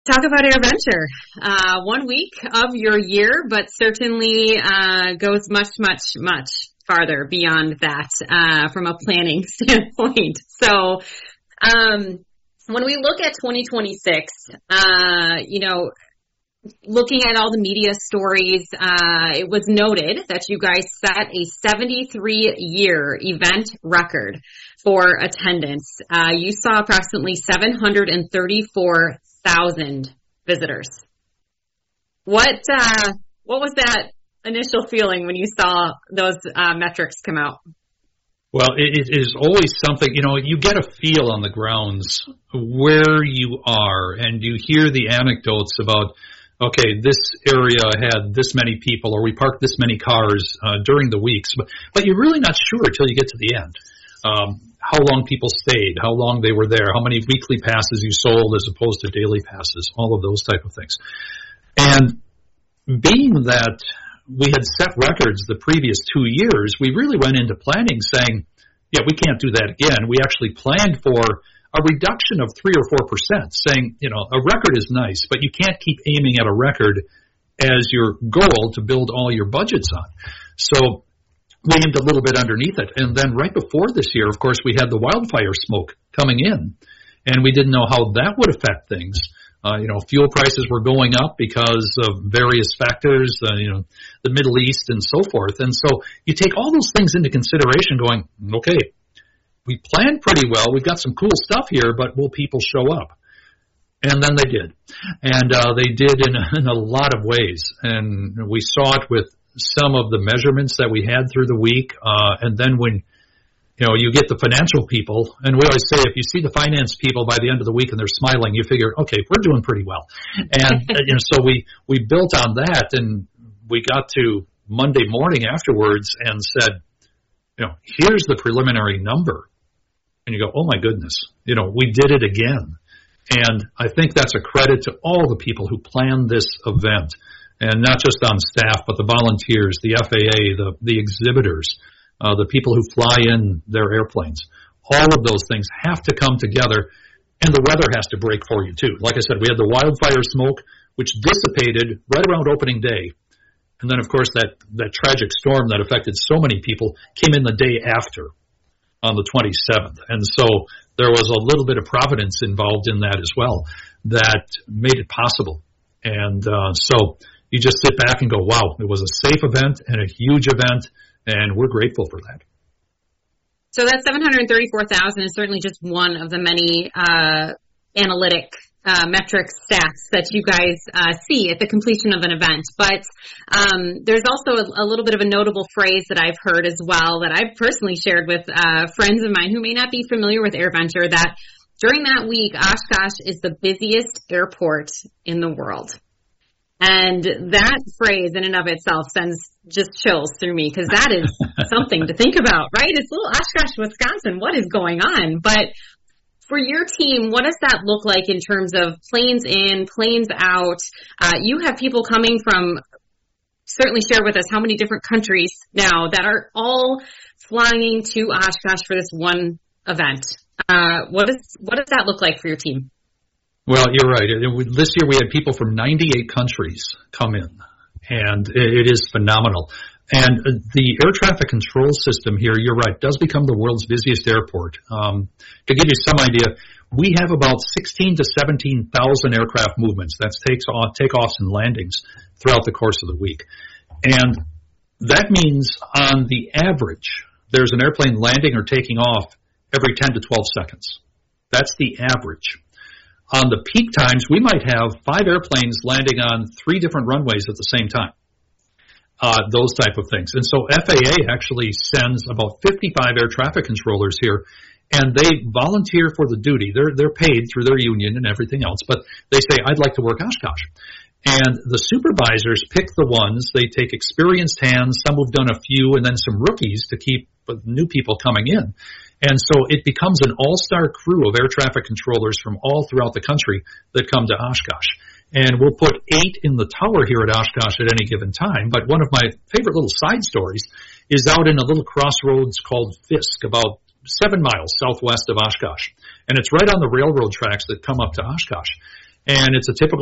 Talk about AirVenture. 1 week of your year, but certainly goes much, much, much farther beyond that from a planning standpoint. So when we look at 2026, looking at all the media stories, it was noted that you guys set a 73-year event record for attendance. You saw approximately 734,000 visitors. What was that initial feeling when you saw those metrics come out? Well, it is always something, you get a feel on the grounds where you are, and you hear the anecdotes about, okay, this area had this many people, or we parked this many cars during the weeks, but you're really not sure until you get to the end. How long people stayed, how long they were there, how many weekly passes you sold as opposed to daily passes, all of those type of things. And being that we had set records the previous 2 years, we really went into planning saying, yeah, we can't do that again. We actually planned for a reduction of 3 or 4%, saying, a record is nice, but you can't keep aiming at a record as your goal to build all your budgets on. So we aimed a little bit underneath it. And then right before this year, of course, we had the wildfire smoke coming in, and we didn't know how that would affect things. Fuel prices were going up because of various factors, the Middle East and so forth. And so you take all those things into consideration going, okay, we planned pretty well. We've got some cool stuff here, but will people show up? And then they did. And they did in a lot of ways. And we saw it with some of the measurements that we had through the week. And then when you get the financial people, and we always say if you see the finance people by the end of the week and they're smiling, you figure, okay, we're doing pretty well. And so we built on that, and we got to Monday morning afterwards and said, here's the preliminary number. And you go, oh my goodness, we did it again. And I think that's a credit to all the people who planned this event, and not just on staff, but the volunteers, the FAA, the exhibitors, the people who fly in their airplanes. All of those things have to come together, and the weather has to break for you too. Like I said, we had the wildfire smoke, which dissipated right around opening day. And then, of course, that tragic storm that affected so many people came in the day after, on the 27th. And so there was a little bit of providence involved in that as well that made it possible. And so you just sit back and go, wow, it was a safe event and a huge event, and we're grateful for that. So that 734,000 is certainly just one of the many analytic metric stats that you guys see at the completion of an event. But there's also a little bit of a notable phrase that I've heard as well that I've personally shared with friends of mine who may not be familiar with AirVenture, that during that week, Oshkosh is the busiest airport in the world. And that phrase in and of itself sends just chills through me, because that is something to think about, right? It's little Oshkosh, Wisconsin. What is going on? But for your team, what does that look like in terms of planes in, planes out? You have people coming from, certainly share with us how many different countries now that are all flying to Oshkosh for this one event. What does that look like for your team? Well, you're right. This year we had people from 98 countries come in, and it is phenomenal. And the air traffic control system here, you're right, does become the world's busiest airport. To give you some idea, we have about 16 to 17,000 aircraft movements. That's takeoffs and landings throughout the course of the week. And that means on the average, there's an airplane landing or taking off every 10 to 12 seconds. That's the average. On the peak times, we might have 5 airplanes landing on 3 different runways at the same time. Those type of things. And so FAA actually sends about 55 air traffic controllers here, and they volunteer for the duty. They're paid through their union and everything else, but they say, I'd like to work Oshkosh. And the supervisors pick the ones. They take experienced hands, some who've done a few, and then some rookies to keep new people coming in. And so it becomes an all-star crew of air traffic controllers from all throughout the country that come to Oshkosh. And we'll put 8 in the tower here at Oshkosh at any given time. But one of my favorite little side stories is out in a little crossroads called Fisk, about 7 miles southwest of Oshkosh. And it's right on the railroad tracks that come up to Oshkosh. and it's a typical